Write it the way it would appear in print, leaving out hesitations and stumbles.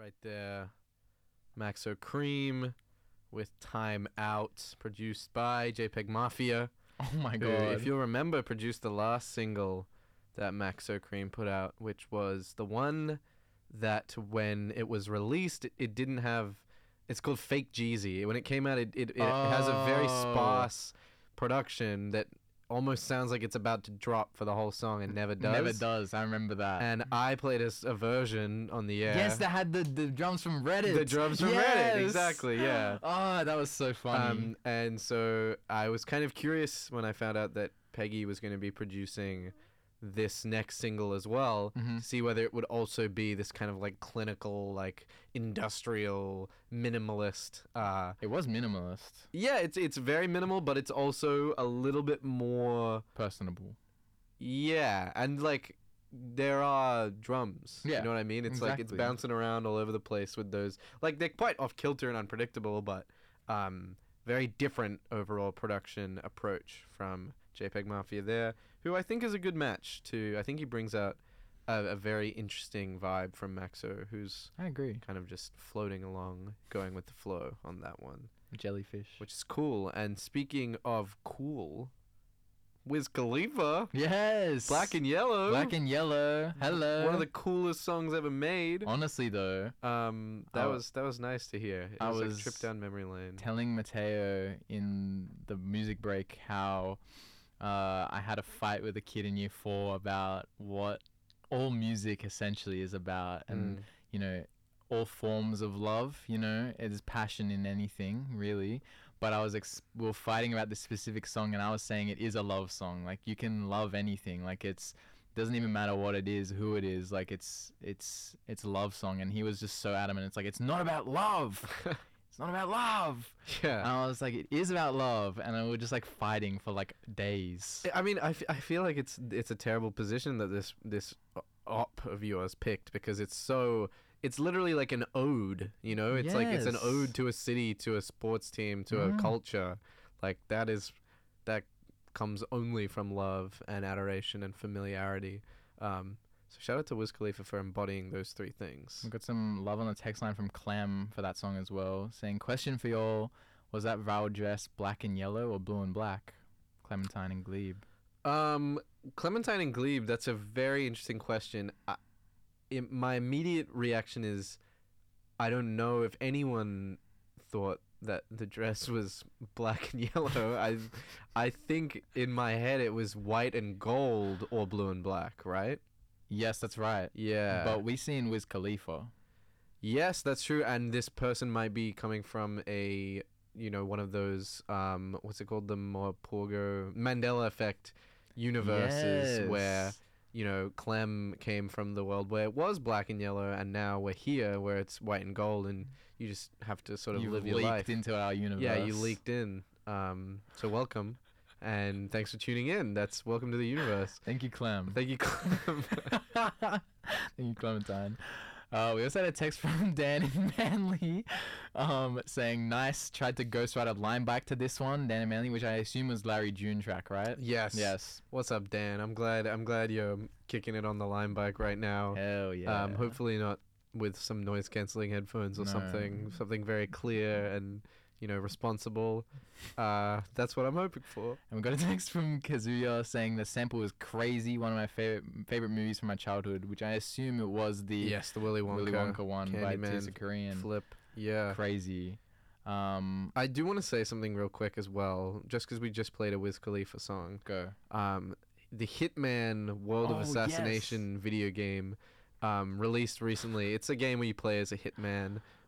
right there. Maxo Cream with Time Out, produced by JPEG Mafia. Oh my Who, god. if you'll remember, produced the last single that Maxo Cream put out, which was the one that when it was released, it didn't have. It's called Fake Jeezy. When it came out, it has a very sparse production that almost sounds like it's about to drop for the whole song and never does. Never does. I remember that. And I played a version on the air. Yes, that had the drums from Reddit. The drums from Yes! Reddit, exactly, yeah. Oh, that was so funny. And so I was kind of curious when I found out that Peggy was going to be producing this next single as well, to see whether it would also be this kind of like clinical, like industrial, minimalist. It was minimalist. Yeah, it's very minimal, but it's also a little bit more Personable. Yeah, and like there are drums. Yeah, You know what I mean? It's like it's exactly. bouncing around all over the place with those. Like they're quite off kilter and unpredictable, but very different overall production approach from JPEG Mafia there, who I think is a good match to. I think he brings out a very interesting vibe from Maxo, who's I agree. kind of just floating along, going with the flow on that one, Jellyfish. which is cool. And speaking of cool, Wiz Khalifa, Yes. Black and Yellow. Black and Yellow. Hello. One of the coolest songs ever made. Honestly though, That was nice to hear. It I was like a was trip down memory lane. telling Mateo in the music break how I had a fight with a kid in year 4 about what all music essentially is about, and you know, all forms of love. You know, it is passion in anything really. But we were fighting about this specific song, and I was saying it is a love song. Like you can love anything. Like it doesn't even matter what it is, who it is. Like it's a love song, and he was just so adamant. It's like it's not about love. It's not about love. And Yeah. I was like, it is about love, and we were just like fighting for like days. I mean, I feel like it's a terrible position that this op of yours picked, because it's literally like an ode, you know? It's like it's an Yes. ode to a city, to a sports team, to a culture. Like that comes only from love and adoration and familiarity. So shout out to Wiz Khalifa for embodying those three things. We got some love on the text line from Clem for that song as well, saying, question for y'all, was that Val dress black and yellow or blue and black? Clementine and Glebe. Clementine and Glebe, that's a very interesting question. My immediate reaction is, I don't know if anyone thought that the dress was black and yellow. I think in my head it was white and gold or blue and black, right? Yes, that's right. Yeah. But we seen Wiz Khalifa. Yes, that's true. And this person might be coming from one of those, what's it called? The Morpurgo Mandela effect universes Yes. where, Clem came from the world where it was black and yellow, and now we're here where it's white and gold, and you just have to sort of You've live your leaked life. into our universe. Yeah, you leaked in. So welcome. And thanks for tuning in. That's welcome to the universe. Thank you, Clem. Thank you, Clem. Thank you, Clementine. We also had a text from Dan in Manly saying, nice, tried to ghostwrite a line back to this one, Dan in Manly, which I assume was Larry June track, right? Yes. Yes. What's up, Dan? I'm glad you're kicking it on the line bike right now. Hell yeah. Hopefully not with some noise cancelling headphones or No. something very clear and responsible. That's what I'm hoping for. And we got a text from Kazuya saying the sample was crazy, one of my favorite movies from my childhood, which I assume it was the Yes, the Willy Wonka one by Candyman Tis Korean. flip. Yeah. Crazy. I do want to say something real quick as well, just because we just played a Wiz Khalifa song. Go. The Hitman World of Oh, Assassination video game released recently. It's a game where you play as a hitman